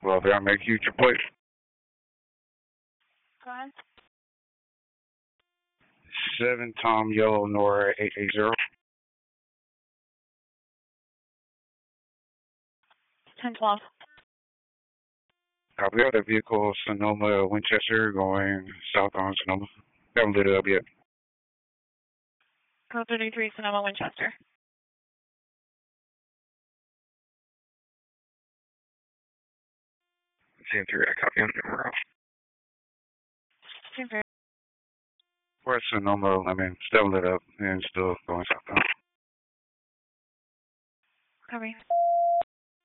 Well, if I make you your plate. Go ahead. 7 Tom Yellow Nora 880. 1012. We have a vehicle, Sonoma Winchester, going south on Sonoma. Haven't lit it up yet. Code 33 Sonoma Winchester. Same 3, I copy on number off. Same for We're at Sonoma, still lit up and still going southbound. copy.